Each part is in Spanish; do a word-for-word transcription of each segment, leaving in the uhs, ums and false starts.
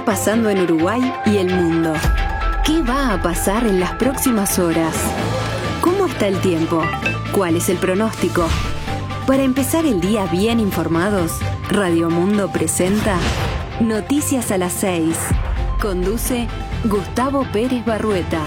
pasando en Uruguay y el mundo? ¿Qué va a pasar en las próximas horas? ¿Cómo está el tiempo? ¿Cuál es el pronóstico? Para empezar el día bien informados, Radio Mundo presenta Noticias a las seis. Conduce Gustavo Pérez Barrueta.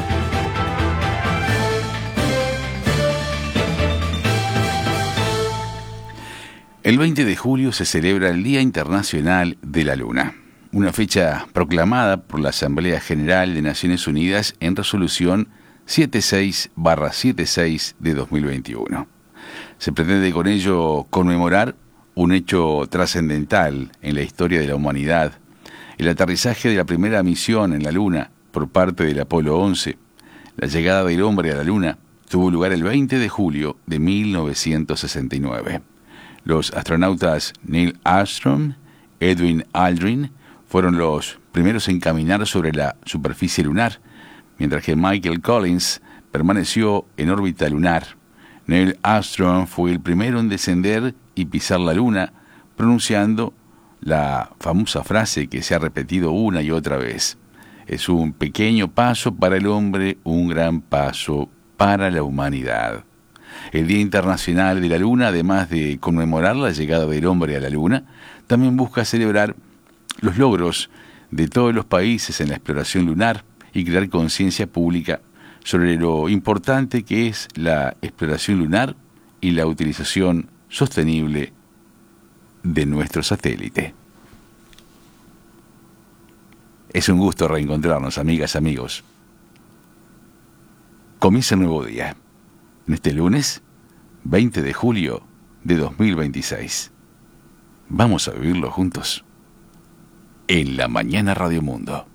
El veinte de julio se celebra el Día Internacional de la Luna, una fecha proclamada por la Asamblea General de Naciones Unidas en resolución setenta y seis barra setenta y seis de dos mil veintiuno. Se pretende con ello conmemorar un hecho trascendental en la historia de la humanidad, el aterrizaje de la primera misión en la Luna por parte del Apolo once. La llegada del hombre a la Luna tuvo lugar el veinte de julio de mil novecientos sesenta y nueve. Los astronautas Neil Armstrong, Edwin Aldrin, fueron los primeros en caminar sobre la superficie lunar, mientras que Michael Collins permaneció en órbita lunar. Neil Armstrong fue el primero en descender y pisar la Luna, pronunciando la famosa frase que se ha repetido una y otra vez: es un pequeño paso para el hombre, un gran paso para la humanidad. El Día Internacional de la Luna, además de conmemorar la llegada del hombre a la Luna, también busca celebrar los logros de todos los países en la exploración lunar y crear conciencia pública sobre lo importante que es la exploración lunar y la utilización sostenible de nuestro satélite. Es un gusto reencontrarnos, amigas, amigos. Comienza un nuevo día, en este lunes veinte de julio de dos mil veintiséis. Vamos a vivirlo juntos en La Mañana Radio Mundo.